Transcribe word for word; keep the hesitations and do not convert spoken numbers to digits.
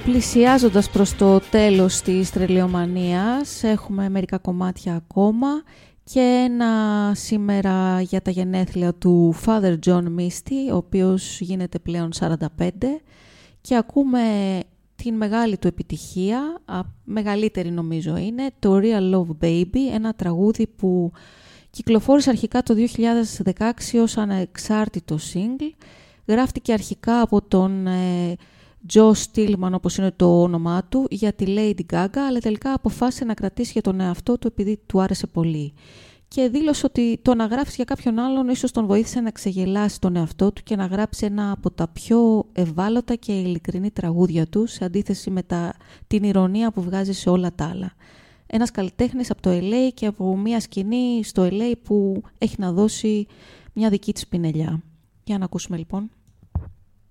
Πλησιάζοντας προς το τέλος της τρελαιομανίας, έχουμε μερικά κομμάτια ακόμα και ένα σήμερα για τα γενέθλια του Father John Misty, ο οποίος γίνεται πλέον σαράντα πέντε, και ακούμε την μεγάλη του επιτυχία, μεγαλύτερη νομίζω είναι, το Real Love Baby, ένα τραγούδι που κυκλοφόρησε αρχικά το δύο χιλιάδες δεκαέξι ως ανεξάρτητο single. Γράφτηκε αρχικά από τον ε, Joe Stillman, όπως είναι το όνομά του, για τη Lady Gaga, αλλά τελικά αποφάσισε να κρατήσει για τον εαυτό του επειδή του άρεσε πολύ. Και δήλωσε ότι το να γράψει για κάποιον άλλον ίσως τον βοήθησε να ξεγελάσει τον εαυτό του και να γράψει ένα από τα πιο ευάλωτα και ειλικρινή τραγούδια του, σε αντίθεση με τα, την ηρωνία που βγάζει σε όλα τα άλλα. Ένας καλλιτέχνης από το ελ έι και από μια σκηνή στο ελ έι που έχει να δώσει μια δική της πινελιά. Για να ακούσουμε λοιπόν.